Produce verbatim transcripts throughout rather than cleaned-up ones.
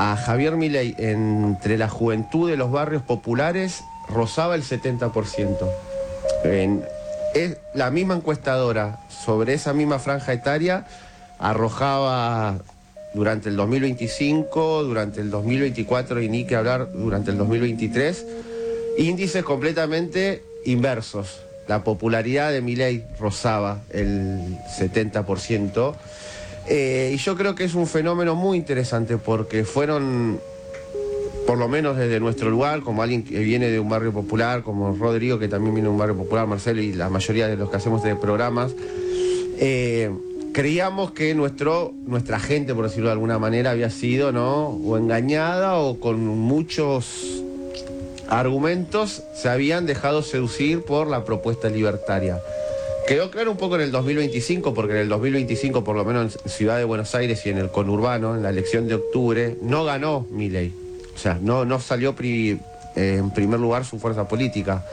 a Javier Milei entre la juventud de los barrios populares rozaba el setenta por ciento. En, es, la misma encuestadora sobre esa misma franja etaria arrojaba durante el dos mil veinticinco, durante el dos mil veinticuatro y ni que hablar durante el dos mil veintitrés, índices completamente inversos. La popularidad de Milei rozaba el setenta por ciento. Eh, y yo creo que es un fenómeno muy interesante porque fueron, por lo menos desde nuestro lugar, como alguien que viene de un barrio popular, como Rodrigo, que también viene de un barrio popular, Marcelo y la mayoría de los que hacemos de programas, eh, creíamos que nuestro, nuestra gente, por decirlo de alguna manera, había sido, ¿no?, o engañada o con muchos argumentos se habían dejado seducir por la propuesta libertaria. Quedó claro un poco en el dos mil veinticinco, porque en el dos mil veinticinco, por lo menos en Ciudad de Buenos Aires y en el conurbano, en la elección de octubre, no ganó Milei. O sea, no, no salió pri, eh, en primer lugar su fuerza política.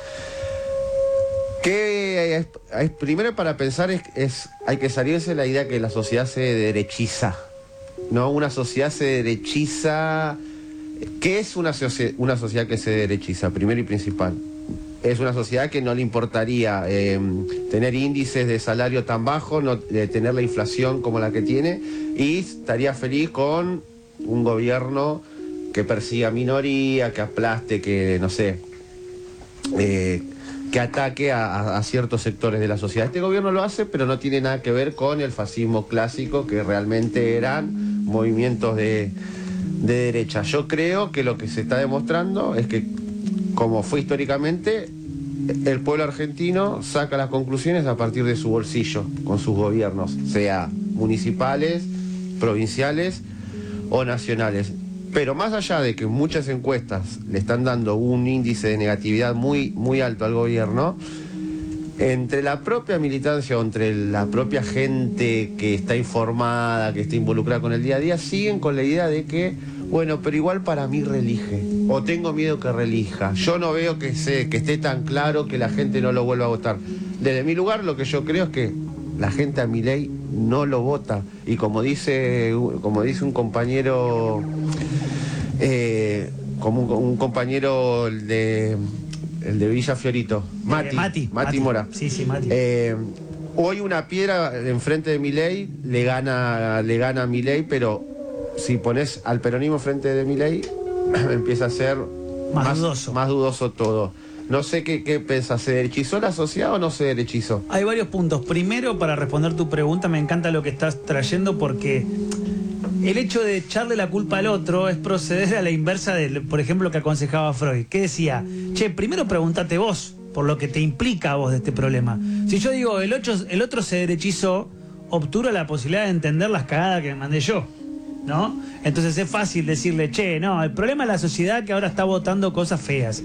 Que es, es, primero para pensar es, es hay que salirse de la idea que la sociedad se derechiza, ¿no? Una sociedad se derechiza. ¿Qué es una, socie, una sociedad que se derechiza? Primero y principal. Es una sociedad que no le importaría eh, tener índices de salario tan bajos, no, eh, tener la inflación como la que tiene, y estaría feliz con un gobierno que persiga minoría, que aplaste, que no sé, eh, que ataque a, a ciertos sectores de la sociedad. Este gobierno lo hace, pero no tiene nada que ver con el fascismo clásico, que realmente eran movimientos de, de derecha. Yo creo que lo que se está demostrando es que, como fue históricamente, el pueblo argentino saca las conclusiones a partir de su bolsillo, con sus gobiernos, sea municipales, provinciales o nacionales. Pero más allá de que muchas encuestas le están dando un índice de negatividad muy, muy alto al gobierno, entre la propia militancia o entre la propia gente que está informada, que está involucrada con el día a día, siguen con la idea de que, bueno, pero igual para mí reelige, o tengo miedo que reelija. Yo no veo que, se, que esté tan claro que la gente no lo vuelva a votar. Desde mi lugar, lo que yo creo es que la gente a Milei no lo vota. Y como dice, como dice un compañero, eh, como un, un compañero de, el de Villa Fiorito, Mati, eh, Mati, Mati, Mati Mora. Sí, sí, Mati. Eh, hoy una piedra enfrente de Milei le gana, le gana a Milei, pero si pones al peronismo frente de Milei, empieza a ser más, más dudoso. más dudoso todo. No sé qué, qué pensás, ¿se derechizó la sociedad o no se derechizó? Hay varios puntos. Primero, para responder tu pregunta, me encanta lo que estás trayendo, porque el hecho de echarle la culpa al otro es proceder a la inversa de, por ejemplo, lo que aconsejaba Freud, que decía, che, primero pregúntate vos por lo que te implica a vos de este problema. Si yo digo, el otro, el otro se derechizó, obtura la posibilidad de entender las cagadas que me mandé yo, ¿no? Entonces es fácil decirle, che, no, el problema es la sociedad que ahora está votando cosas feas.